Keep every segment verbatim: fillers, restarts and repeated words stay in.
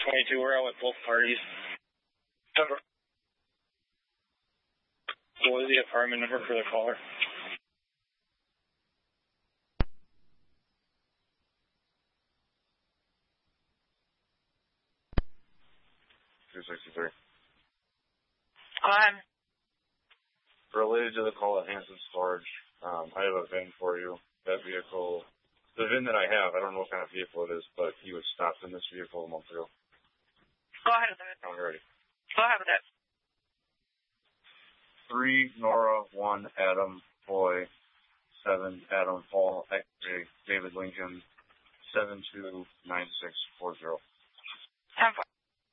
twenty-two, we're out with both parties. Denver. What is the apartment number for the caller? two sixty-three. Go ahead. Related to the call at Hanson Storage, um, I have a V I N for you. That vehicle, the V I N that I have, I don't know what kind of vehicle it is, but he was stopped in this vehicle a month ago. Go ahead with it. I'm ready. Go ahead with it. Three Nora, one Adam Boy, seven Adam Paul X-Ray David Lincoln, seven two nine six four zero. Ten four.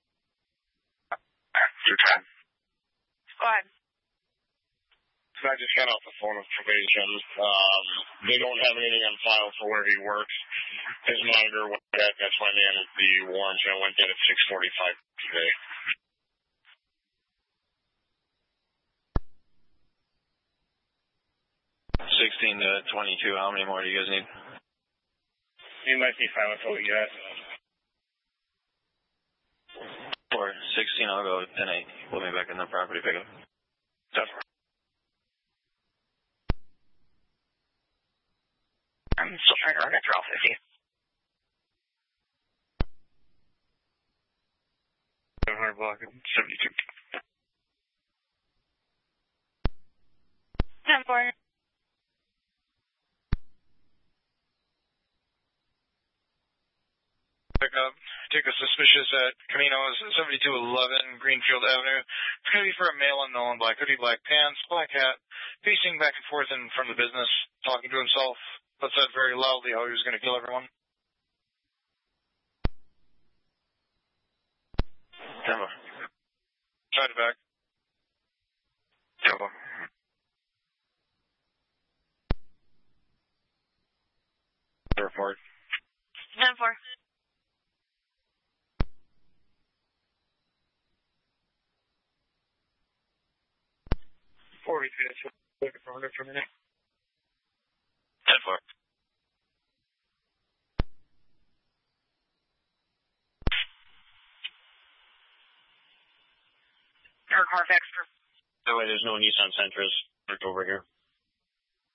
Go ahead. I just got off the phone with probation. Um, they don't have anything on file for where he works. His monitor went dead. That's why they ended the warrant. I went dead at six forty-five today. sixteen to twenty-two. How many more do you guys need? You might be fine with what we got. For sixteen, I'll go ten eight. Put me back in the property pickup. Definitely. I'm still trying to run it through all fifty. seven hundred block and seventy-two. ten four. Pick up. Take a suspicious at Caminos, seventy-two eleven Greenfield Avenue. It's going to be for a male unknown, black hoodie, black pants, black hat, pacing back and forth in front of the business, talking to himself, but said very loudly how he was going to kill everyone. Denver. Side to back. Denver. Report. ten four. forty-three, that's looking for hundred for a minute. ten four. Or Carfax for. No way, there's no Nissan Sentras parked over here.